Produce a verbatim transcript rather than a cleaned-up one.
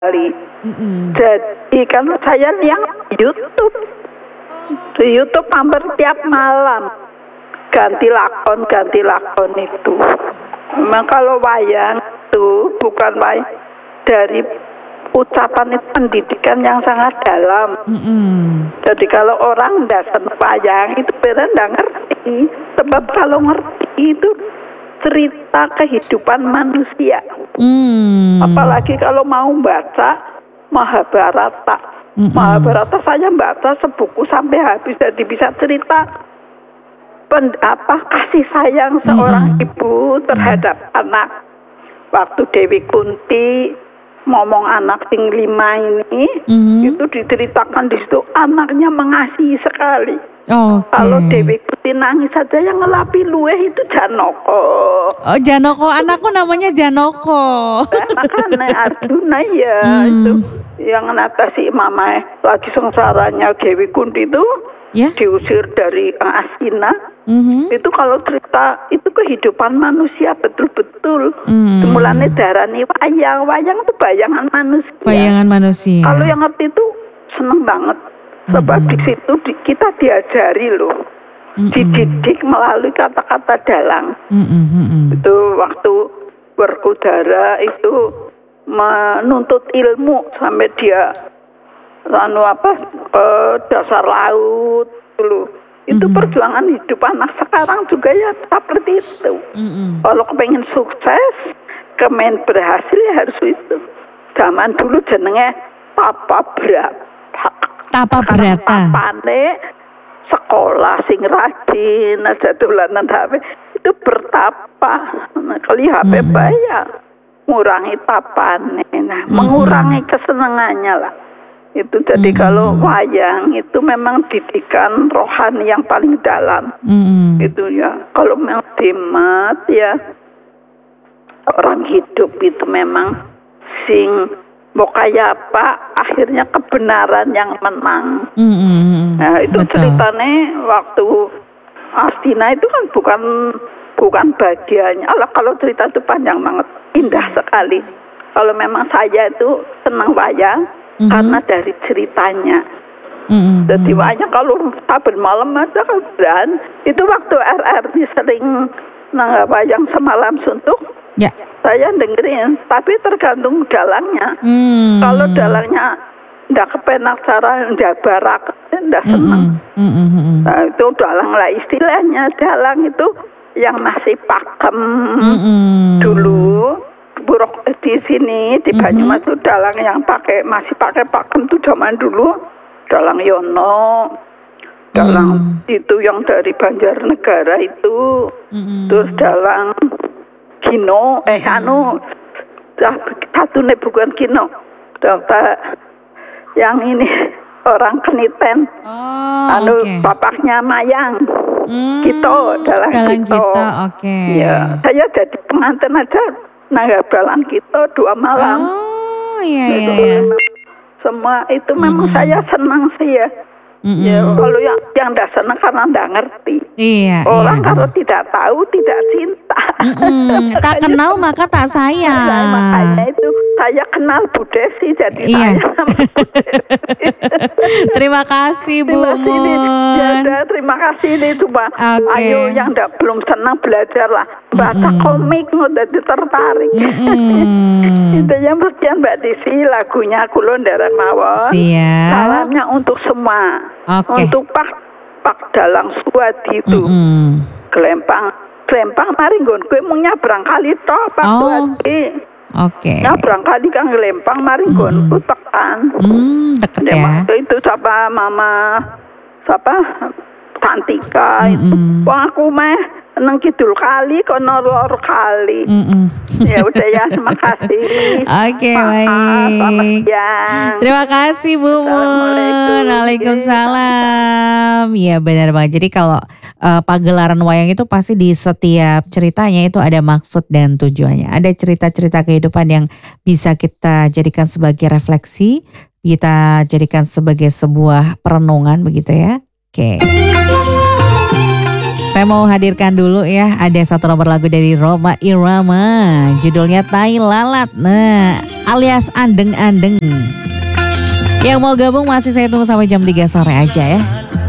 kali. Mm-mm. Jadi kalau saya lihat YouTube, di YouTube hampir tiap malam ganti lakon, ganti lakon itu. Memang kalau wayang itu bukan wayang dari ucapan itu pendidikan yang sangat dalam. Mm-mm. Jadi kalau orang tidak senang wayang itu benar tidak ngerti. Sebab kalau ngerti itu cerita kehidupan manusia. Mm. Apalagi kalau mau baca Mahabharata. Mm-mm. Mahabharata saya baca sebuku sampai habis, jadi bisa cerita pen, apa kasih sayang seorang Mm-mm. ibu terhadap anak. Waktu Dewi Kunti ngomong anak sing lima ini, Mm-mm. itu diceritakan di situ anaknya mengasihi sekali. Oke. Kalau Dewi Kunti nangis saja yang ngelapi luweh itu Janoko. Oh, Janoko, anakku namanya Janoko. Nah, makanya Arjuna ya Hmm. itu yang ngatasi mama lagi sengsaranya Dewi Kunti itu Ya. diusir dari Astina. Mhm. Itu kalau cerita itu kehidupan manusia betul-betul. Hmm. Mulanya darani wayang, wayang itu bayangan manusia. Bayangan manusia. Kalau yang ngerti itu seneng banget. Sebab Mm-mm. di situ di, kita diajari loh, Mm-mm. dididik melalui kata-kata dalang. Mm-mm, mm-mm. Itu waktu berkudara itu menuntut ilmu sampai dia anu apa ke dasar laut dulu. Itu Mhm. perjuangan hidup anak sekarang juga ya seperti itu. Mm-mm. Kalau kepengen sukses, kemen berhasil ya harus itu. Zaman dulu jenenge tapa berat. Tapa berata. Papane sekolah sing rajin aja dolanan H P itu bertapa. Nah, kali H P Mm-mm. bayar ngurangi tapane. Nah, Mm-mm. mengurangi kesenangannya lah. Itu jadi Mm-mm. kalau wayang itu memang didikan rohani yang paling dalam. Mm-mm. Itu ya. Kalau memang dimat ya orang hidup itu memang sing mau kayak apa akhirnya kebenaran yang menang. Mm-mm. Nah itu Betul. ceritanya waktu Astina itu kan bukan bukan bagiannya. Allah kalau cerita itu panjang banget, indah sekali. Kalau memang saya itu senang wayang Mhm. karena dari ceritanya. Mm-mm. Jadi wayang kalau saben malam aja kan beran. Itu waktu R R T sering nang wayang semalam suntuk. Ya. Saya dengerin, tapi tergantung dalangnya. Mm. Kalau dalangnya ndak kepenak cara ndabarak, ndak seneng. Mm-mm. Mm-mm. Nah, itu dalang lah istilahnya. Dalang itu yang masih pakem Mm-mm. dulu. Buruk di sini di Mhm. Banyumas itu dalang yang pakai masih pakai pakem tuh zaman dulu. Dalang Yono, dalang Mm. itu yang dari Banjarnegara itu. Mm-mm. Terus dalang Kino, eh anu, satu nih bukan Kino, dokter yang ini orang Keniten, Oh, anu oke. bapaknya Mayang, Mm. Kito, dalang Dalang Kito. kita, oke. Ya, saya jadi pengantin aja, nangga dalang Kito dua malam. Oh, iya Itu iya iya. memang semua itu memang Mm-mm. saya senang sih ya. Mm-mm. Ya, kalau yang yang tidak senang karena tidak ngerti. Iya, Orang iya. kalau tidak tahu tidak cinta. Mm-mm. Tak Makanya kenal maka tak Nah, sayang. makanya itu saya kenal Bu Desi jadi Iya. saya sama Bu Desi. Terima kasih Bu Terima kasih nih. Ya Mun. udah, terima kasih nih coba. Oke. Ayo yang ndak belum senang belajar lah baca Mm-mm. komik udah tertarik. Mm-mm. Itu yang sekian Mbak Desi lagunya Kulon Darat Mawon. Siap. Salamnya untuk semua. Oke. Untuk Pak Pak Dalang Suwadi itu. Mm-mm. Gelempang Gelempang mari nggon kowe mung nyabrang kali toh Pak Oh. Suwadi. Oke. Nyabrang kali kang Gelempang mari nggon ku tekan. Hmm, deket Ya, ya. waktu itu siapa Mama siapa Santika itu. Mm-mm. Wong aku meh nang kidul kali kono lor kali. Mm-mm. Ya udah ya, terima kasih. Oke, Maaf, selamat baik. siang. Terima kasih Bu Mun. Assalamualaikum. Waalaikumsalam. Iya benar banget. Jadi kalau uh, pagelaran wayang itu pasti di setiap ceritanya itu ada maksud dan tujuannya. Ada cerita-cerita kehidupan yang bisa kita jadikan sebagai refleksi, kita jadikan sebagai sebuah perenungan begitu ya. Oke. Saya mau hadirkan dulu ya, ada satu nomor lagu dari Rhoma Irama, judulnya Tai Lalat, nah alias Andeng-Andeng. Yang mau gabung masih saya tunggu sampai jam tiga sore aja ya.